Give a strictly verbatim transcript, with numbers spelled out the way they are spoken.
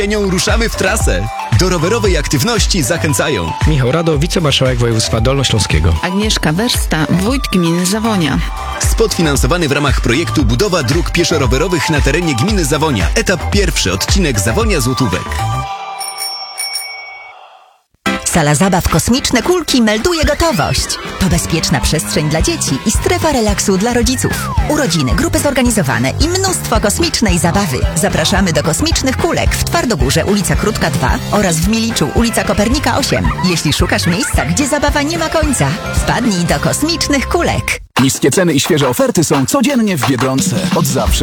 ruszamy w trasę. Do rowerowej aktywności zachęcają Michał Rado, wicemarszałek województwa dolnośląskiego. Agnieszka Wersta, wójt gminy Zawonia. Spot finansowany w ramach projektu Budowa dróg pieszo-rowerowych na terenie gminy Zawonia. Etap pierwszy, odcinek Zawonia-Złotówek. Sala zabaw Kosmiczne Kulki melduje gotowość. To bezpieczna przestrzeń dla dzieci i strefa relaksu dla rodziców. Urodziny, grupy zorganizowane i mnóstwo kosmicznej zabawy. Zapraszamy do Kosmicznych Kulek w Twardogórze, ulica Krótka dwa oraz w Miliczu, ulica Kopernika osiem. Jeśli szukasz miejsca, gdzie zabawa nie ma końca, wpadnij do Kosmicznych Kulek. Niskie ceny i świeże oferty są codziennie w Biedronce. Od zawsze